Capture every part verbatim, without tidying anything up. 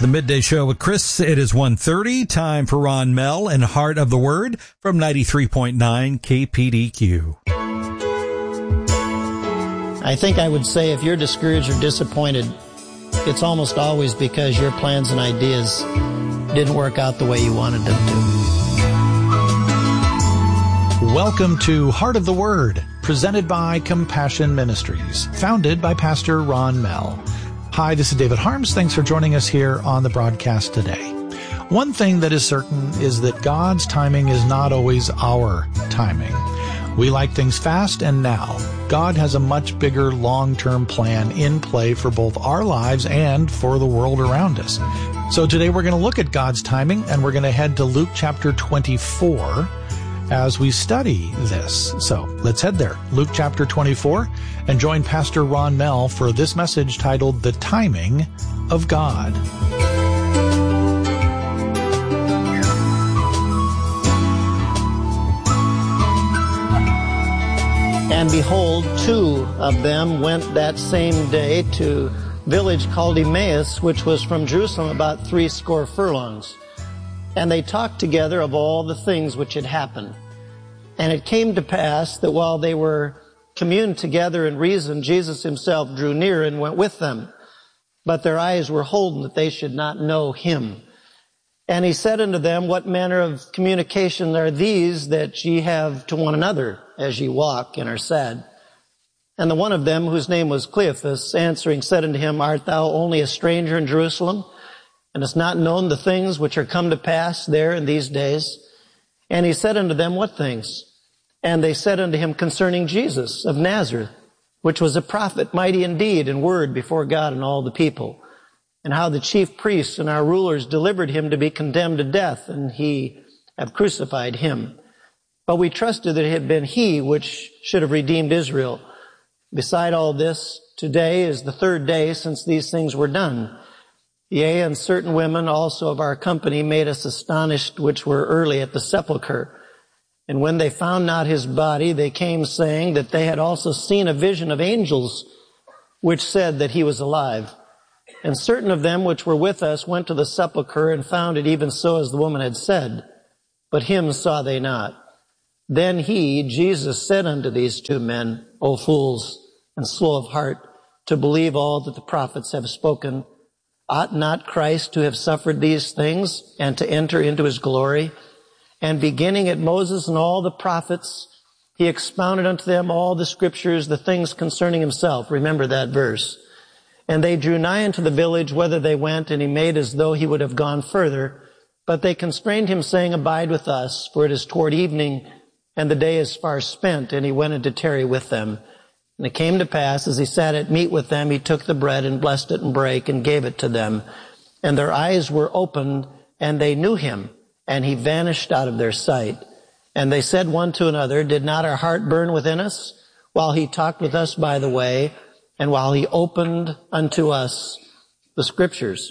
the Midday Show with Chris. It is one thirty, time for Ron Mell and Heart of the Word from ninety-three point nine K P D Q. I think I would say if you're discouraged or disappointed, it's almost always because your plans and ideas didn't work out the way you wanted them to. Welcome to Heart of the Word, presented by Compassion Ministries, founded by Pastor Ron Mell. Hi, this is David Harms. Thanks for joining us here on the broadcast today. One thing that is certain is that God's timing is not always our timing. We like things fast and now. God has a much bigger long-term plan in play for both our lives and for the world around us. So today we're going to look at God's timing, and we're going to head to Luke chapter twenty-four as we study this. So let's head there, Luke chapter twenty-four, and join Pastor Ron Mell for this message titled The Timing of God. And behold, two of them went that same day to a village called Emmaus, which was from Jerusalem about three score furlongs. And they talked together of all the things which had happened. And it came to pass that while they were communed together and reasoned, Jesus himself drew near and went with them. But their eyes were holden that they should not know him. And he said unto them, What manner of communication are these that ye have to one another as ye walk and are sad? And the one of them, whose name was Cleophas, answering said unto him, Art thou only a stranger in Jerusalem, and hast not known the things which are come to pass there in these days? And he said unto them, What things? And they said unto him concerning Jesus of Nazareth, which was a prophet, mighty in deed and word before God and all the people, and how the chief priests and our rulers delivered him to be condemned to death, and he have crucified him. But we trusted that it had been he which should have redeemed Israel. Beside all this, today is the third day since these things were done. Yea, and certain women also of our company made us astonished, which were early at the sepulchre. And when they found not his body, they came saying that they had also seen a vision of angels, which said that he was alive. And certain of them which were with us went to the sepulchre and found it even so as the woman had said. But him saw they not. Then he, Jesus, said unto these two men, O fools, and slow of heart, to believe all that the prophets have spoken. Ought not Christ to have suffered these things and to enter into his glory? And beginning at Moses and all the prophets, he expounded unto them all the scriptures, the things concerning himself. Remember that verse. And they drew nigh unto the village whither they went, and he made as though he would have gone further. But they constrained him, saying, Abide with us, for it is toward evening, and the day is far spent. And he went in to tarry with them. And it came to pass, as he sat at meat with them, he took the bread and blessed it and brake and gave it to them. And their eyes were opened, and they knew him, and he vanished out of their sight. And they said one to another, Did not our heart burn within us while he talked with us by the way, and while he opened unto us the scriptures?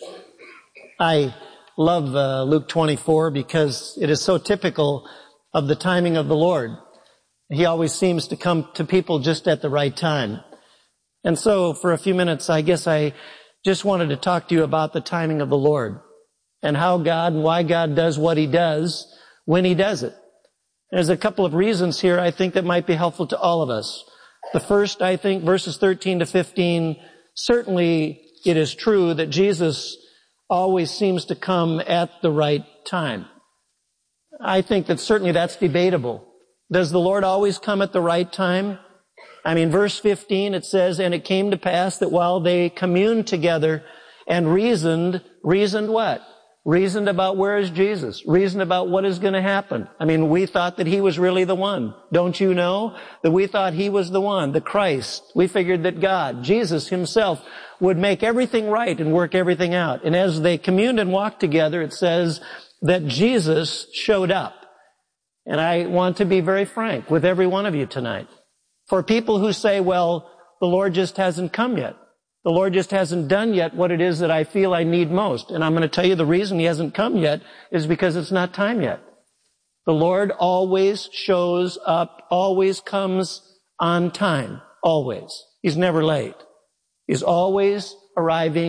I love uh, Luke twenty-four because it is so typical of the timing of the Lord. He always seems to come to people just at the right time. And so for a few minutes, I guess I just wanted to talk to you about the timing of the Lord and how God and why God does what he does when he does it. There's a couple of reasons here I think that might be helpful to all of us. The first, I think, verses thirteen to fifteen, certainly it is true that Jesus always seems to come at the right time. I think that certainly that's debatable. Does the Lord always come at the right time? I mean, verse fifteen, it says, And it came to pass that while they communed together and reasoned, reasoned what? Reasoned about where is Jesus? Reasoned about what is going to happen. I mean, we thought that he was really the one. Don't you know that we thought he was the one, the Christ? We figured that God, Jesus himself, would make everything right and work everything out. And as they communed and walked together, it says that Jesus showed up. And I want to be very frank with every one of you tonight. For people who say, well, the Lord just hasn't come yet. The Lord just hasn't done yet what it is that I feel I need most. And I'm going to tell you the reason he hasn't come yet is because it's not time yet. The Lord always shows up, always comes on time, always. He's never late. He's always arriving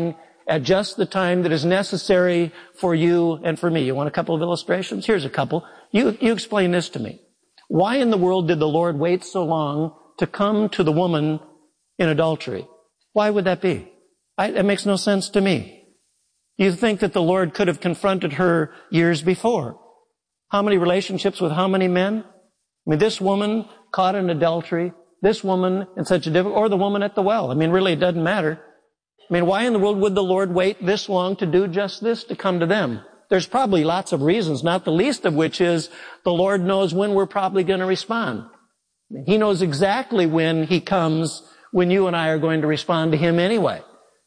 at just the time that is necessary for you and for me. You want a couple of illustrations? Here's a couple. You, you explain this to me. Why in the world did the Lord wait so long to come to the woman in adultery? Why would that be? I, it makes no sense to me. You think that the Lord could have confronted her years before. How many relationships with how many men? I mean, this woman caught in adultery, this woman in such a difficult, or the woman at the well. I mean, really, it doesn't matter. I mean, why in the world would the Lord wait this long to do just this, to come to them? There's probably lots of reasons, not the least of which is the Lord knows when we're probably going to respond. He knows exactly when He comes, when you and I are going to respond to Him anyway.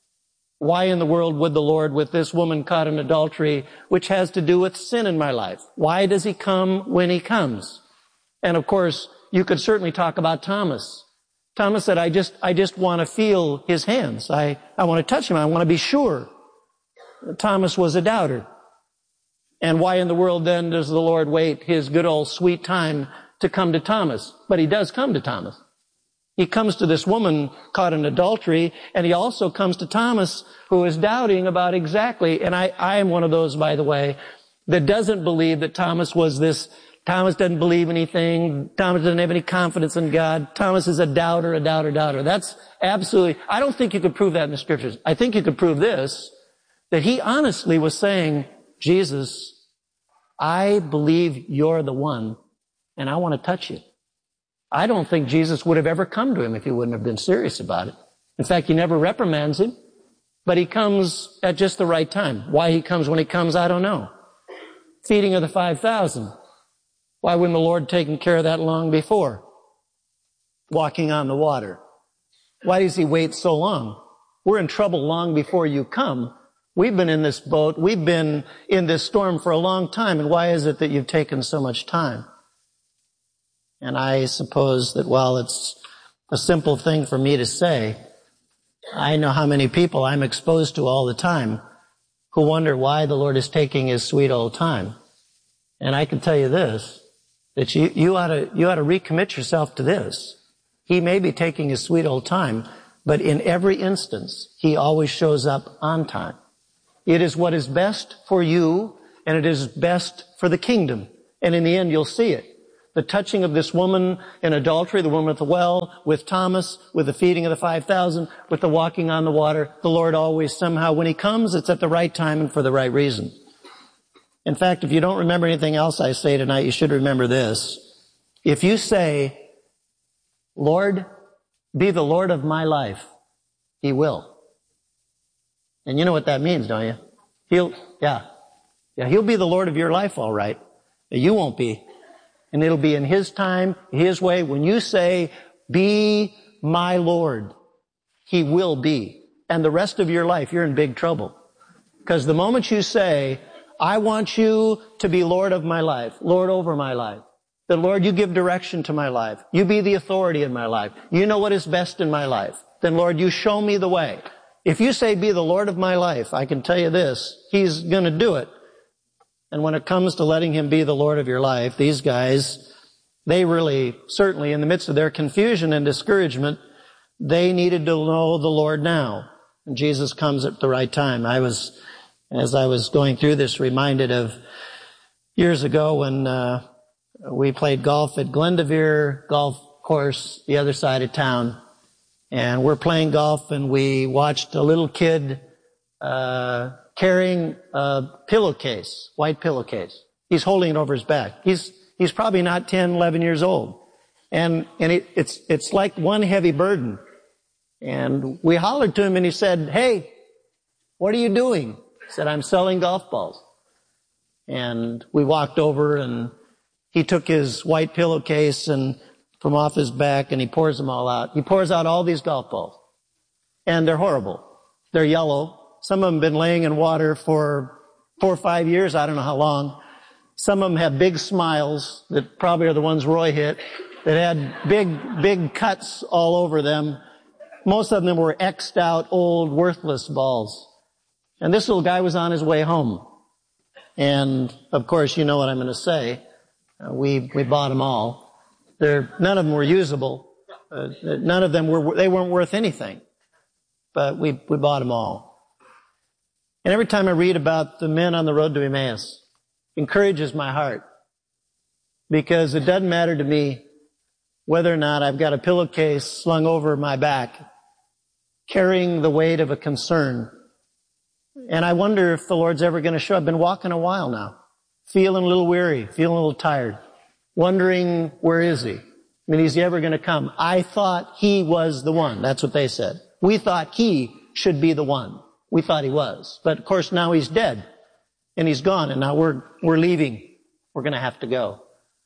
Why in the world would the Lord, with this woman caught in adultery, which has to do with sin in my life, why does He come when He comes? And of course, you could certainly talk about Thomas. Thomas said, I just, I just want to feel His hands. I, I want to touch Him. I want to be sure. Thomas was a doubter. And why in the world then does the Lord wait His good old sweet time to come to Thomas? But He does come to Thomas. He comes to this woman caught in adultery, and He also comes to Thomas, who is doubting about exactly, and I, I am one of those, by the way, that doesn't believe that Thomas was this, Thomas doesn't believe anything, Thomas doesn't have any confidence in God, Thomas is a doubter, a doubter, doubter. That's absolutely, I don't think you could prove that in the Scriptures. I think you could prove this, that he honestly was saying, Jesus, I believe you're the one, and I want to touch you. I don't think Jesus would have ever come to him if he wouldn't have been serious about it. In fact, he never reprimands him, but he comes at just the right time. Why he comes when he comes, I don't know. Feeding of the five thousand. Why wouldn't the Lord taken care of that long before? Walking on the water. Why does he wait so long? We're in trouble long before you come. We've been in this boat. We've been in this storm for a long time. And why is it that you've taken so much time? And I suppose that while it's a simple thing for me to say, I know how many people I'm exposed to all the time who wonder why the Lord is taking His sweet old time. And I can tell you this, that you, you ought to, you ought to recommit yourself to this. He may be taking His sweet old time, but in every instance, He always shows up on time. It is what is best for you, and it is best for the kingdom. And in the end, you'll see it. The touching of this woman in adultery, the woman at the well, with Thomas, with the feeding of the five thousand, with the walking on the water, the Lord always somehow, when He comes, it's at the right time and for the right reason. In fact, if you don't remember anything else I say tonight, you should remember this. If you say, Lord, be the Lord of my life, He will. And you know what that means, don't you? He'll, yeah. Yeah, He'll be the Lord of your life, all right. But you won't be. And it'll be in His time, His way. When you say, be my Lord, He will be. And the rest of your life, you're in big trouble. Because the moment you say, I want you to be Lord of my life, Lord over my life, that Lord, you give direction to my life. You be the authority in my life. You know what is best in my life. Then Lord, you show me the way. If you say, be the Lord of my life, I can tell you this, He's going to do it. And when it comes to letting Him be the Lord of your life, these guys, they really, certainly in the midst of their confusion and discouragement, they needed to know the Lord now. And Jesus comes at the right time. I was, as I was going through this, reminded of years ago when uh, we played golf at Glendevere Golf Course, the other side of town. And we're playing golf, and we watched a little kid uh carrying a pillowcase, white pillowcase. He's holding it over his back. He's, he's probably not ten, eleven years old. And, and it, it's, it's like one heavy burden. And we hollered to him and he said, hey, what are you doing? He said, I'm selling golf balls. And we walked over and he took his white pillowcase and from off his back and he pours them all out. He pours out all these golf balls. And they're horrible. They're yellow. Some of them have been laying in water for four or five years. I don't know how long. Some of them have big smiles that probably are the ones Roy hit that had big, big cuts all over them. Most of them were X'd out, old, worthless balls. And this little guy was on his way home. And, of course, you know what I'm going to say. Uh, we, we bought them all. They're, none of them were usable. Uh, none of them were, they weren't worth anything. But we, we bought them all. And every time I read about the men on the road to Emmaus, it encourages my heart. Because it doesn't matter to me whether or not I've got a pillowcase slung over my back, carrying the weight of a concern. And I wonder if the Lord's ever going to show. I've been walking a while now, feeling a little weary, feeling a little tired, wondering, where is he? I mean, is he ever going to come? I thought he was the one. That's what they said. We thought he should be the one. We thought he was. But of course now he's dead and he's gone, and now we're, we're leaving. We're going to have to go.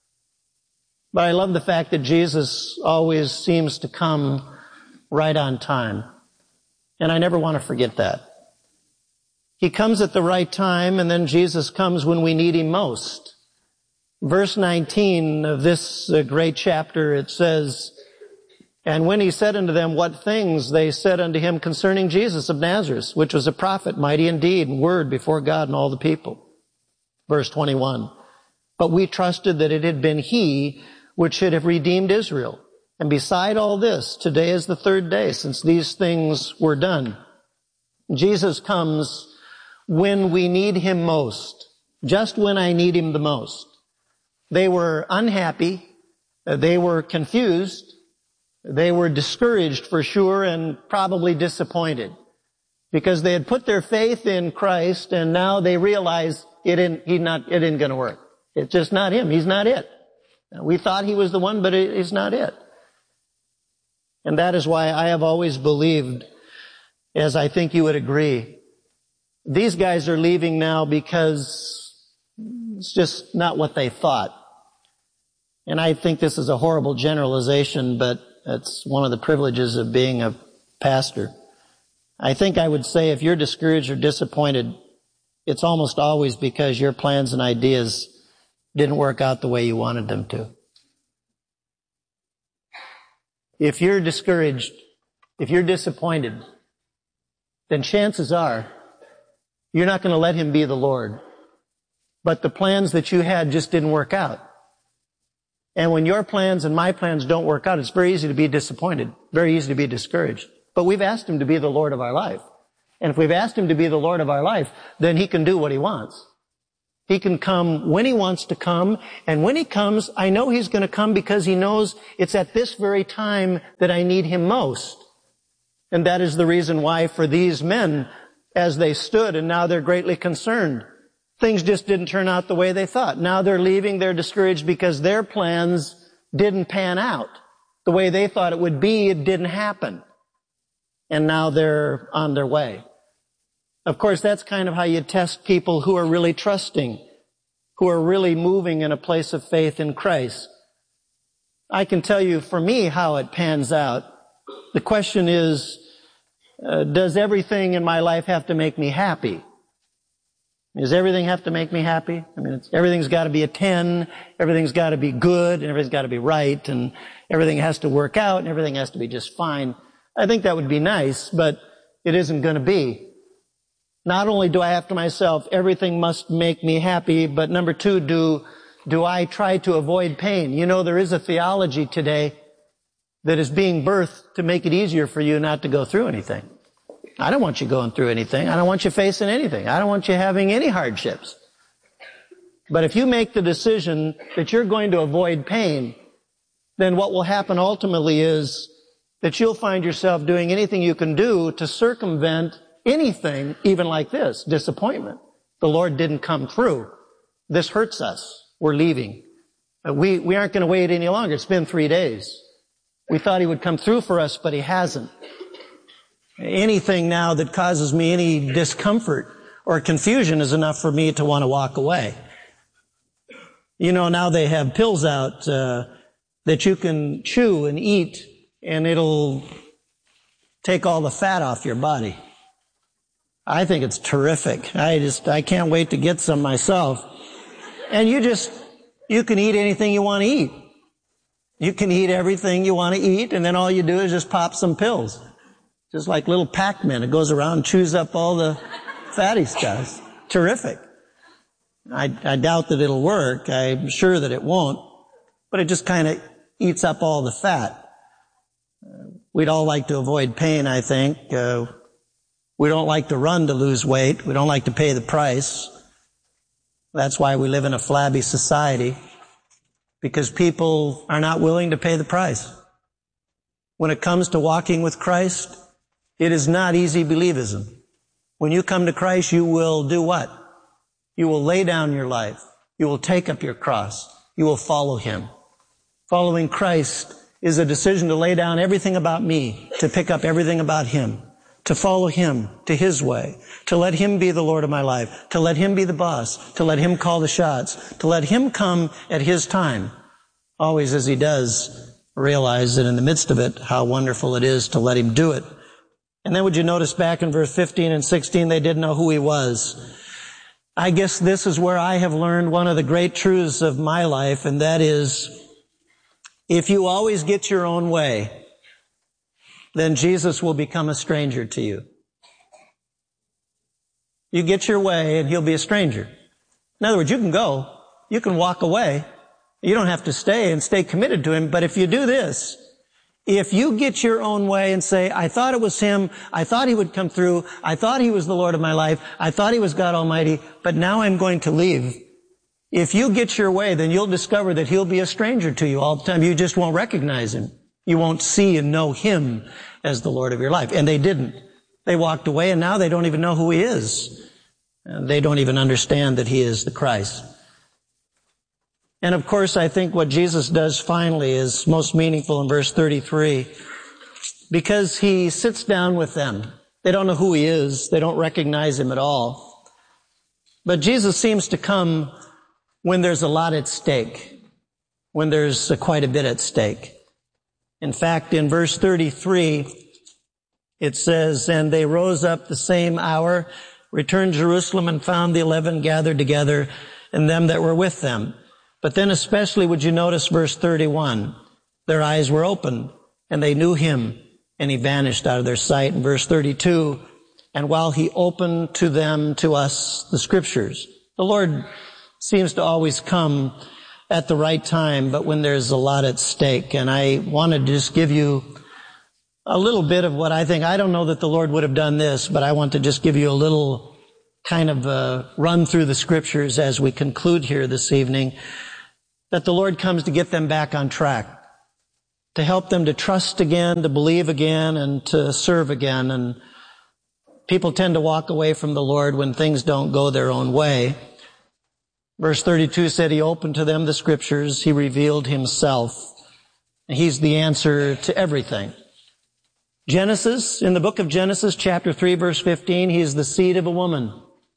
But I love the fact that Jesus always seems to come right on time. And I never want to forget that. He comes at the right time, and then Jesus comes when we need him most. Verse nineteen of this uh, great chapter, it says, "And when he said unto them, what things? They said unto him concerning Jesus of Nazareth, which was a prophet, mighty in deed and word before God and all the people." Verse twenty-one, "But we trusted that it had been he which should have redeemed Israel. And beside all this, today is the third day since these things were done." Jesus comes when we need him most, just when I need him the most. They were unhappy, they were confused, they were discouraged for sure, and probably disappointed, because they had put their faith in Christ, and now they realize it isn't, he's not, it isn't going to work. It's just not him. He's not it. We thought he was the one, but it is not it. And that is why I have always believed, as I think you would agree, these guys are leaving now because it's just not what they thought. And I think this is a horrible generalization, but it's one of the privileges of being a pastor. I think I would say if you're discouraged or disappointed, it's almost always because your plans and ideas didn't work out the way you wanted them to. If you're discouraged, if you're disappointed, then chances are you're not going to let him be the Lord. But the plans that you had just didn't work out. And when your plans and my plans don't work out, it's very easy to be disappointed, very easy to be discouraged. But we've asked him to be the Lord of our life. And if we've asked him to be the Lord of our life, then he can do what he wants. He can come when he wants to come, and when he comes, I know he's going to come because he knows it's at this very time that I need him most. And that is the reason why for these men, as they stood, and now they're greatly concerned, things just didn't turn out the way they thought. Now they're leaving, they're discouraged because their plans didn't pan out. The way they thought it would be, it didn't happen. And now they're on their way. Of course, that's kind of how you test people who are really trusting, who are really moving in a place of faith in Christ. I can tell you for me how it pans out. The question is, uh, does everything in my life have to make me happy? Does everything have to make me happy? I mean, it's, everything's got to be a ten, everything's got to be good, and everything's got to be right, and everything has to work out, and everything has to be just fine. I think that would be nice, but it isn't going to be. Not only do I have to myself, everything must make me happy, but number two, do, do I try to avoid pain? You know, there is a theology today that is being birthed to make it easier for you not to go through anything. I don't want you going through anything. I don't want you facing anything. I don't want you having any hardships. But if you make the decision that you're going to avoid pain, then what will happen ultimately is that you'll find yourself doing anything you can do to circumvent anything, even like this, disappointment. The Lord didn't come through. This hurts us. We're leaving. We, we aren't going to wait any longer. It's been three days. We thought he would come through for us, but he hasn't. Anything now that causes me any discomfort or confusion is enough for me to want to walk away. You know, now they have pills out uh, that you can chew and eat, and it'll take all the fat off your body. I think it's terrific. I just, I can't wait to get some myself. And you just, you can eat anything you want to eat. You can eat everything you want to eat, and then all you do is just pop some pills. Just like little Pac-Man. It goes around and chews up all the fatty stuff. Terrific. I, I doubt that it'll work. I'm sure that it won't. But it just kind of eats up all the fat. Uh, we'd all like to avoid pain, I think. Uh, We don't like to run to lose weight. We don't like to pay the price. That's why we live in a flabby society, because people are not willing to pay the price. When it comes to walking with Christ, it is not easy believism. When you come to Christ, you will do what? You will lay down your life. You will take up your cross. You will follow Him. Following Christ is a decision to lay down everything about me, to pick up everything about Him, to follow Him, to His way, to let Him be the Lord of my life, to let Him be the boss, to let Him call the shots, to let Him come at His time. Always as He does, realize that in the midst of it, how wonderful it is to let Him do it. And then would you notice back in verse fifteen and sixteen, they didn't know who He was. I guess this is where I have learned one of the great truths of my life, and that is, if you always get your own way, then Jesus will become a stranger to you. You get your way and He'll be a stranger. In other words, you can go, you can walk away. You don't have to stay and stay committed to Him. But if you do this, if you get your own way and say, I thought it was Him, I thought He would come through, I thought He was the Lord of my life, I thought He was God Almighty, but now I'm going to leave. If you get your way, then you'll discover that He'll be a stranger to you all the time. You just won't recognize Him. You won't see and know Him as the Lord of your life. And they didn't. They walked away, and now they don't even know who He is. And they don't even understand that He is the Christ. And of course, I think what Jesus does finally is most meaningful in verse thirty-three, because He sits down with them. They don't know who He is. They don't recognize Him at all. But Jesus seems to come when there's a lot at stake, when there's quite a bit at stake. In fact, in verse thirty-three, it says, and they rose up the same hour, returned to Jerusalem, and found the eleven gathered together, and them that were with them. But then especially would you notice verse thirty-one, their eyes were opened, and they knew Him, and He vanished out of their sight. In verse thirty-two, and while He opened to them, to us, the Scriptures. The Lord seems to always come at the right time, but when there's a lot at stake. And I wanted to just give you a little bit of what I think. I don't know that the Lord would have done this, but I want to just give you a little kind of uh, run through the Scriptures as we conclude here this evening, that the Lord comes to get them back on track, to help them to trust again, to believe again, and to serve again. And people tend to walk away from the Lord when things don't go their own way. Verse thirty-two said He opened to them the Scriptures. He revealed Himself. He's the answer to everything. Genesis, in the book of Genesis, chapter three, verse fifteen, He is the seed of a woman.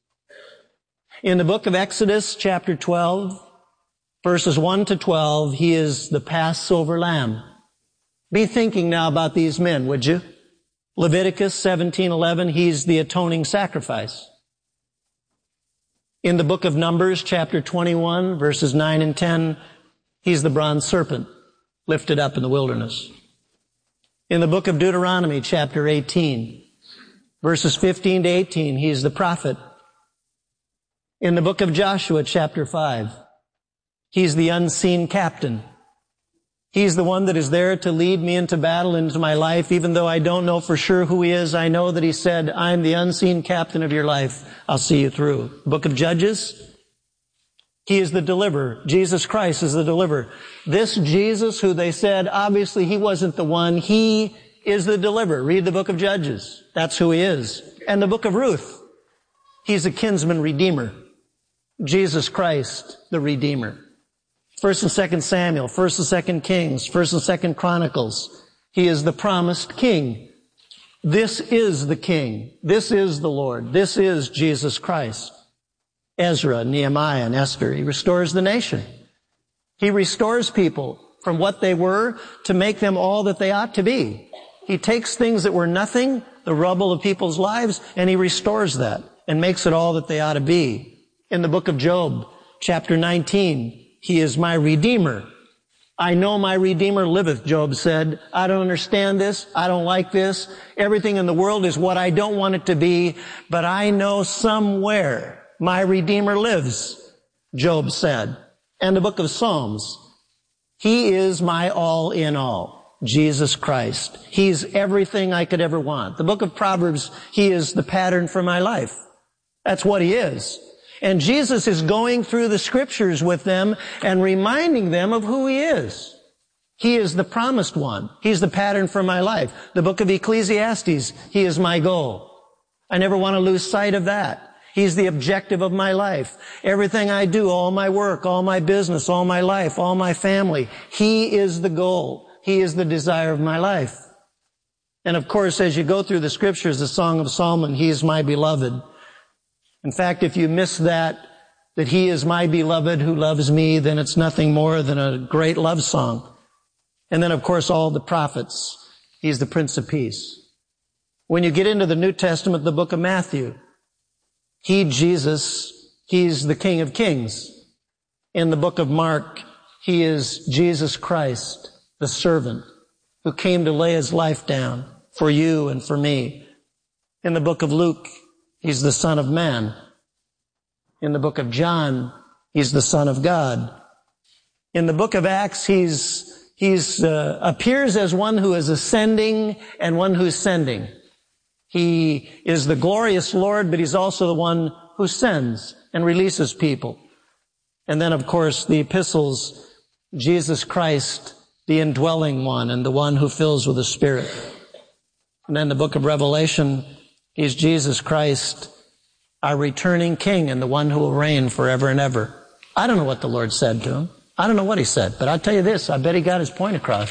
In the book of Exodus, chapter twelve, verses one to twelve, He is the Passover lamb. Be thinking now about these men, would you? Leviticus seventeen eleven, He's the atoning sacrifice. In the book of Numbers, chapter twenty-one, verses nine and ten, He's the bronze serpent lifted up in the wilderness. In the book of Deuteronomy, chapter eighteen, verses fifteen to eighteen, He's the prophet. In the book of Joshua, chapter five, He's the unseen captain. He's the one that is there to lead me into battle, into my life. Even though I don't know for sure who He is, I know that He said, I'm the unseen captain of your life. I'll see you through. Book of Judges, He is the deliverer. Jesus Christ is the deliverer. This Jesus who they said, obviously He wasn't the one, He is the deliverer. Read the book of Judges. That's who He is. And the book of Ruth, He's a kinsman redeemer. Jesus Christ, the Redeemer. First and Second Samuel, First and Second Kings, First and Second Chronicles. He is the promised King. This is the King. This is the Lord. This is Jesus Christ. Ezra, Nehemiah, and Esther. He restores the nation. He restores people from what they were to make them all that they ought to be. He takes things that were nothing, the rubble of people's lives, and He restores that and makes it all that they ought to be. In the book of Job, chapter nineteen, He is my Redeemer. I know my Redeemer liveth, Job said. I don't understand this. I don't like this. Everything in the world is what I don't want it to be, but I know somewhere my Redeemer lives, Job said. And the book of Psalms, He is my all in all. Jesus Christ. He's everything I could ever want. The book of Proverbs, he is the pattern for my life. That's what he is. And Jesus is going through the scriptures with them and reminding them of who he is. He is the promised one. He's the pattern for my life. The book of Ecclesiastes, he is my goal. I never want to lose sight of that. He's the objective of my life. Everything I do, all my work, all my business, all my life, all my family, he is the goal. He is the desire of my life. And of course, as you go through the scriptures, the Song of Solomon, he is my beloved. In fact, if you miss that, that he is my beloved who loves me, then it's nothing more than a great love song. And then, of course, all the prophets. He's the Prince of Peace. When you get into the New Testament, the book of Matthew, he, Jesus, he's the King of Kings. In the book of Mark, he is Jesus Christ, the servant, who came to lay his life down for you and for me. In the book of Luke, he's the Son of Man. In the book of John, he's the Son of God. In the book of Acts, he's he's uh, appears as one who is ascending and one who's sending. He is the glorious Lord, but he's also the one who sends and releases people. And then, of course, the epistles, Jesus Christ, the indwelling one and the one who fills with the Spirit. And then the book of Revelation, he's Jesus Christ, our returning King and the one who will reign forever and ever. I don't know what the Lord said to him. I don't know what he said, but I'll tell you this, I bet he got his point across.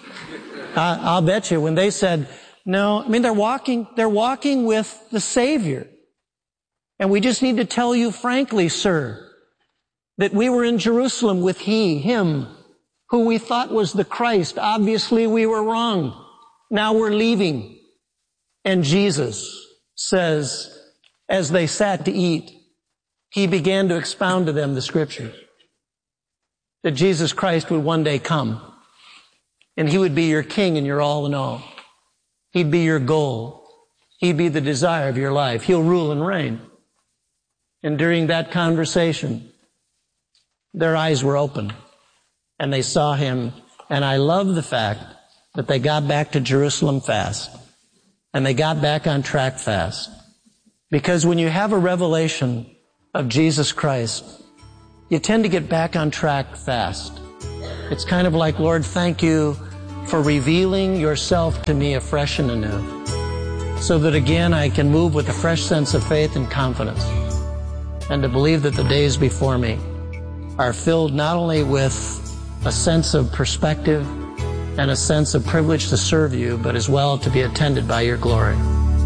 I, I'll bet you when they said, no, I mean, they're walking, they're walking with the Savior. And we just need to tell you frankly, sir, that we were in Jerusalem with he, him, who we thought was the Christ. Obviously, we were wrong. Now we're leaving. And Jesus says, as they sat to eat, he began to expound to them the scriptures. That Jesus Christ would one day come. And he would be your king and your all in all. He'd be your goal. He'd be the desire of your life. He'll rule and reign. And during that conversation, their eyes were open and they saw him. And I love the fact that they got back to Jerusalem fast and they got back on track fast. Because when you have a revelation of Jesus Christ, you tend to get back on track fast. It's kind of like, Lord, thank you for revealing yourself to me afresh and anew, so that again I can move with a fresh sense of faith and confidence, and to believe that the days before me are filled not only with a sense of perspective and a sense of privilege to serve you, but as well to be attended by your glory.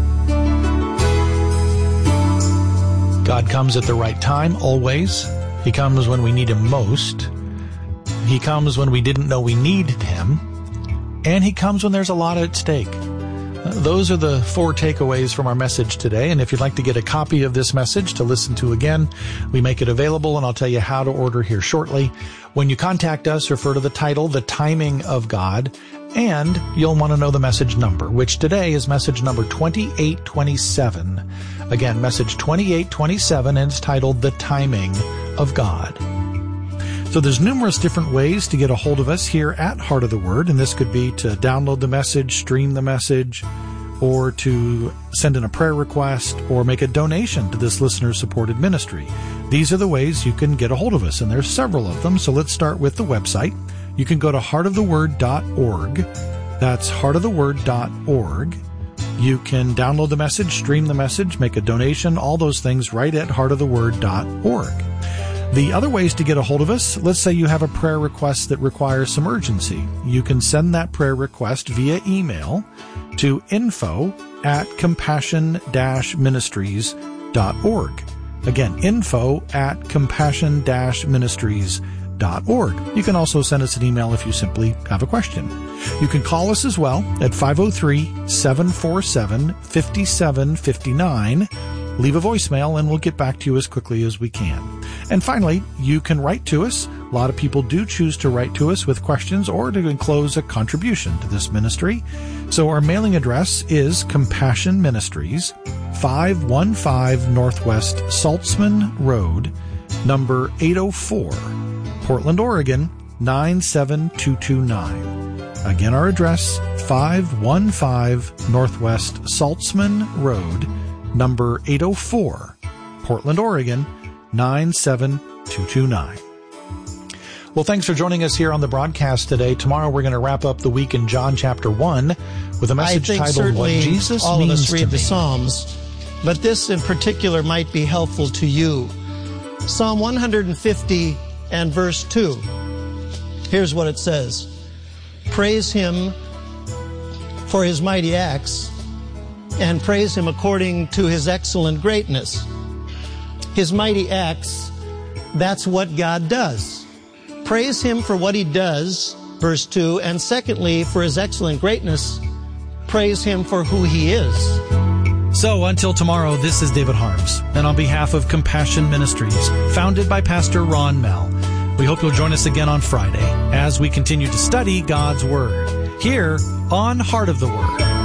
God comes at the right time, always. He comes when we need him most. He comes when we didn't know we needed him. And he comes when there's a lot at stake. Uh, those are the four takeaways from our message today. And if you'd like to get a copy of this message to listen to again, we make it available, and I'll tell you how to order here shortly. When you contact us, refer to the title, The Timing of God, and you'll want to know the message number, which today is message number twenty-eight twenty-seven. Again, message twenty-eight twenty-seven, and it's titled The Timing of God. So there's numerous different ways to get a hold of us here at Heart of the Word, and this could be to download the message, stream the message, or to send in a prayer request, or make a donation to this listener-supported ministry. These are the ways you can get a hold of us, and there's several of them, so let's start with the website. You can go to heart of the word dot org. That's heart of the word dot org. You can download the message, stream the message, make a donation, all those things right at heart of the word dot org. The other ways to get a hold of us, let's say you have a prayer request that requires some urgency. You can send that prayer request via email to info at compassion dash ministries dot org. Again, info at compassion dash ministries dot org. You can also send us an email if you simply have a question. You can call us as well at five oh three, seven four seven, five seven five nine. Leave a voicemail and we'll get back to you as quickly as we can. And finally, you can write to us. A lot of people do choose to write to us with questions or to enclose a contribution to this ministry. So our mailing address is Compassion Ministries, five one five Northwest Saltzman Road, number eight oh four, Portland, Oregon, nine seven two two nine. Again, our address, five fifteen Northwest Saltzman Road, number eight oh four, Portland, Oregon, nine seven two two nine. Well, thanks for joining us here on the broadcast today. Tomorrow we're going to wrap up the week in John chapter one with a message titled, What Jesus all Means of us read to the Me. Psalms, but this in particular might be helpful to you. Psalm one hundred fifty and verse two. Here's what it says. Praise Him for His mighty acts, and praise Him according to His excellent greatness. His mighty acts, that's what God does. Praise Him for what He does, verse two, and secondly, for His excellent greatness, praise Him for who He is. So until tomorrow, this is David Harms, and on behalf of Compassion Ministries, founded by Pastor Ron Mell, we hope you'll join us again on Friday as we continue to study God's Word here on Heart of the Word.